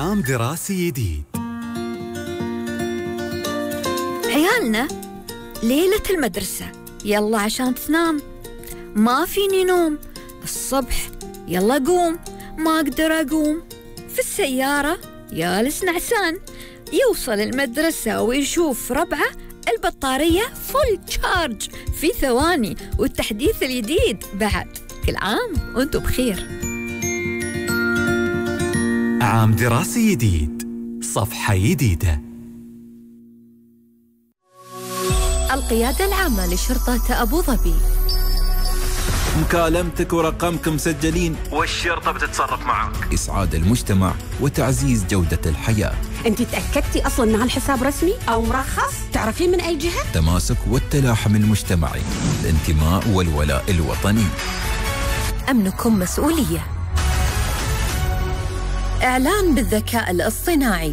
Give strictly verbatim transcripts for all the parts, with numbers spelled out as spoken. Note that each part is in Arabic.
عام دراسي جديد. عيالنا ليلة المدرسة يلا عشان تنام، ما فيني نوم، الصبح يلا قوم، ما أقدر أقوم، في السيارة جالس نعسان، يوصل المدرسة ويشوف ربعه البطارية فول تشارج في ثواني، والتحديث الجديد بعد. كل عام وانتم بخير. عام دراسي جديد، صفحة جديدة. القيادة العامة لشرطة أبو ظبي، مكالمتك ورقمك مسجلين والشرطة بتتصرف معك. إسعاد المجتمع وتعزيز جودة الحياة. أنت تأكدتي أصلاً أن هالحساب رسمي أو مرخص؟ تعرفين من أي جهة؟ تماسك والتلاحم المجتمعي، الانتماء والولاء الوطني. أمنكم مسؤولية. إعلان بالذكاء الاصطناعي.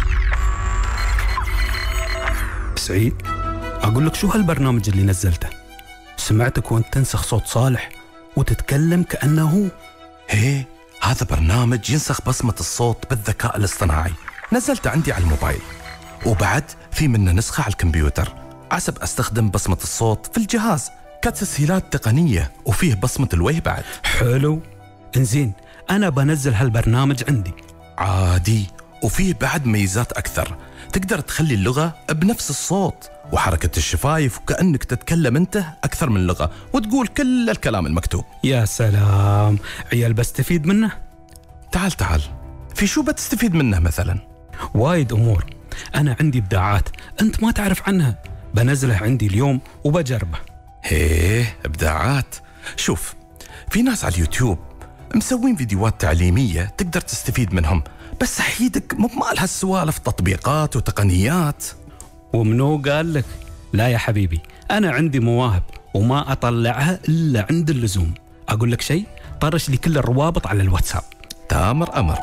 سعيد، أقول لك شو هالبرنامج اللي نزلته؟ سمعتك وانت تنسخ صوت صالح وتتكلم كأنه. هي هذا برنامج ينسخ بصمة الصوت بالذكاء الاصطناعي، نزلته عندي على الموبايل، وبعد في منه نسخة على الكمبيوتر عسب أستخدم بصمة الصوت في الجهاز كتسهيلات تقنية، وفيه بصمة الوجه بعد. حلو، انزين أنا بنزل هالبرنامج عندي. عادي، وفيه بعد ميزات أكثر، تقدر تخلي اللغة بنفس الصوت وحركة الشفايف وكأنك تتكلم أنت أكثر من لغة وتقول كل الكلام المكتوب. يا سلام، عيال بستفيد منه. تعال تعال، في شو بتستفيد منه مثلا؟ وايد أمور، أنا عندي إبداعات أنت ما تعرف عنها، بنزله عندي اليوم وبجربه. هيه إبداعات، شوف في ناس على اليوتيوب مسوين فيديوهات تعليمية تقدر تستفيد منهم، بس حيدك مو بمال هالسوالف تطبيقات وتقنيات. ومنو قال لك؟ لا يا حبيبي، أنا عندي مواهب وما أطلعها إلا عند اللزوم. أقول لك شيء، طرش لي كل الروابط على الواتساب. تامر أمر.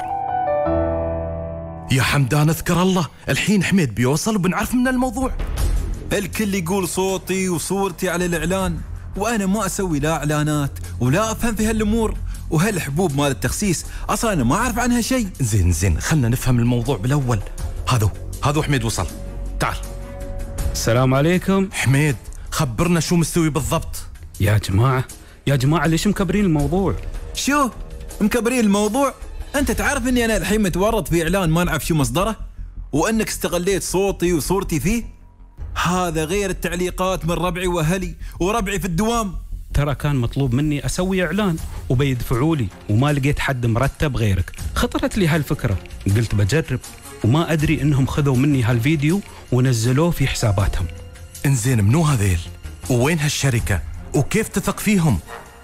يا حمدان اذكر الله، الحين حميد بيوصل وبنعرف من الموضوع. الكل يقول صوتي وصورتي على الإعلان، وأنا ما أسوي لا إعلانات ولا أفهم في هالأمور، وهالحبوب مال التخسيس أصلا أنا ما أعرف عنها شيء. زين زين خلنا نفهم الموضوع بالأول. هذا هذا حميد وصل، تعال. السلام عليكم. حميد خبرنا شو مستوي بالضبط. يا جماعة يا جماعة ليش مكبرين الموضوع؟ شو مكبرين الموضوع؟ أنت تعرف أني أنا الحين متورط في إعلان ما نعرف شو مصدره، وأنك استغليت صوتي وصورتي فيه. هذا غير التعليقات من ربعي وأهلي وربعي في الدوام. ترى كان مطلوب مني أسوي إعلان وبيدفعوا لي، وما لقيت حد مرتب غيرك، خطرت لي هالفكرة قلت بجرب، وما أدري إنهم خذوا مني هالفيديو ونزلوه في حساباتهم. إنزين منو هذيل؟ ووين هالشركة؟ وكيف تثق فيهم؟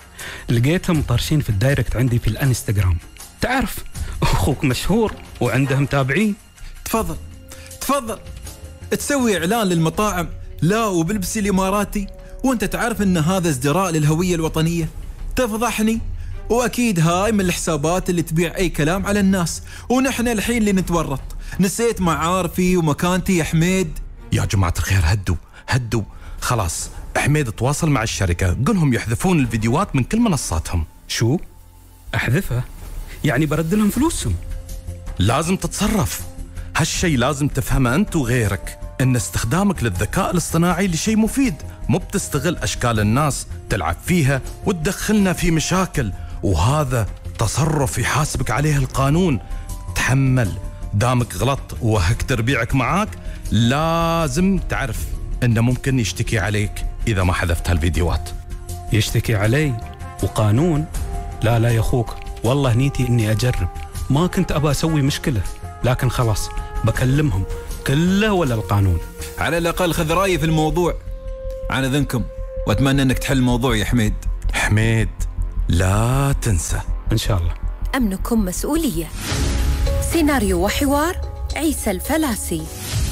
لقيتهم طرشين في الدايركت عندي في الانستغرام، تعرف أخوك مشهور وعنده متابعين. تفضل تفضل تسوي إعلان للمطاعم لا وبلبسي الإماراتي، وانت تعرف ان هذا ازدراء للهوية الوطنية. تفضحني، واكيد هاي من الحسابات اللي تبيع اي كلام على الناس، ونحن الحين اللي نتورط. نسيت معارفي ومكانتي يا حميد. يا جماعة الخير هدوا هدوا، خلاص حميد تواصل مع الشركة، قلهم يحذفون الفيديوهات من كل منصاتهم. شو؟ أحذفها؟ يعني برد لهم فلوسهم؟ لازم تتصرف، هالشي لازم تفهمه أنت وغيرك، إن استخدامك للذكاء الاصطناعي لشيء مفيد، مو بتستغل أشكال الناس تلعب فيها وتدخلنا في مشاكل، وهذا تصرف يحاسبك عليه القانون. تحمل، دامك غلط وهك تربيعك معاك لازم تعرف إنه ممكن يشتكي عليك إذا ما حذفت هالفيديوهات. يشتكي علي وقانون؟ لا لا يا أخوك، والله نيتي إني أجرب، ما كنت أبى أسوي مشكلة، لكن خلاص بكلمهم كله ولا القانون. على الأقل خذ رأيي في الموضوع عن إذنكم، وأتمنى أنك تحل الموضوع يا حميد. حميد لا تنسى. إن شاء الله. أمنكم مسؤولية. سيناريو وحوار عيسى الفلاسي.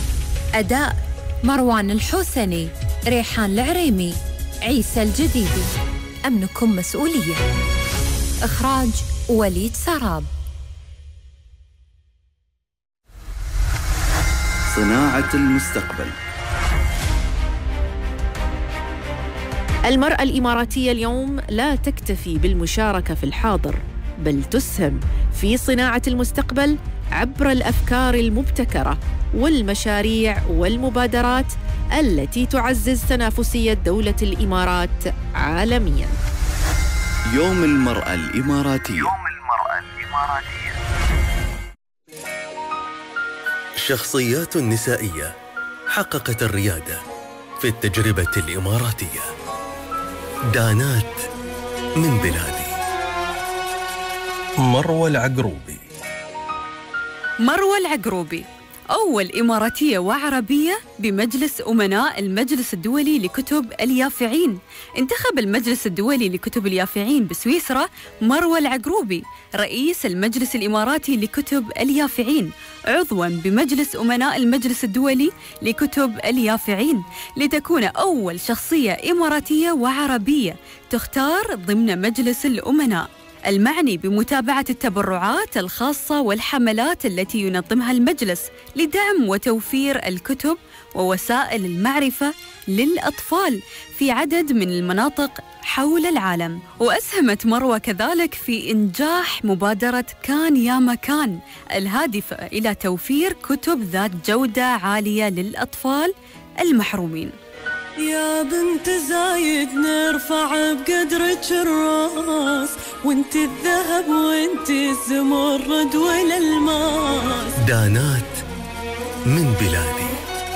أداء مروان الحوسني، ريحان العريمي، عيسى الجديدي. أمنكم مسؤولية. إخراج وليد سراب. صناعة المستقبل. المرأة الإماراتية اليوم لا تكتفي بالمشاركة في الحاضر، بل تسهم في صناعة المستقبل عبر الأفكار المبتكرة والمشاريع والمبادرات التي تعزز تنافسية دولة الإمارات عالمياً. يوم المرأة الإماراتية. يوم المرأة الإماراتية. شخصيات نسائية حققت الريادة في التجربة الإماراتية. دانات من بلادي. مروى العقروبي. مروى العقروبي أول إماراتية وعربية بمجلس أمناء المجلس الدولي لكتب اليافعين. انتخب المجلس الدولي لكتب اليافعين بسويسرا مروى العقروبي رئيس المجلس الإماراتي لكتب اليافعين عضواً بمجلس أمناء المجلس الدولي لكتب اليافعين، لتكون أول شخصية إماراتية وعربية تختار ضمن مجلس الأمناء، المعني بمتابعة التبرعات الخاصة والحملات التي ينظمها المجلس لدعم وتوفير الكتب ووسائل المعرفة للأطفال في عدد من المناطق حول العالم. وأسهمت مروى كذلك في إنجاح مبادرة كان يا مكان الهادفة إلى توفير كتب ذات جودة عالية للأطفال المحرومين. يا بنت زايد نرفع بقدرك الراس، وانت الذهب وانت الزمرد والالماس. دانات من بلادي.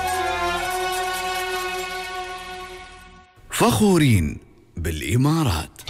فخورين بالإمارات.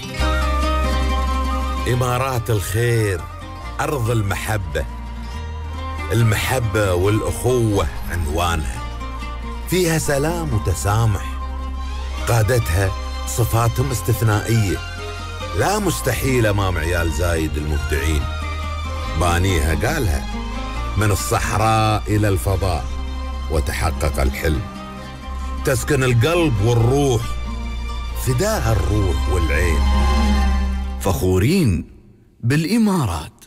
إمارات الخير، أرض المحبة. المحبة والأخوة عنوانها، فيها سلام وتسامح، قادتها صفاتهم استثنائية لا مستحيل أمام عيال زايد المبدعين. بانيها قالها من الصحراء إلى الفضاء وتحقق الحلم، تسكن القلب والروح، فداها الروح والعين. فخورين بالإمارات.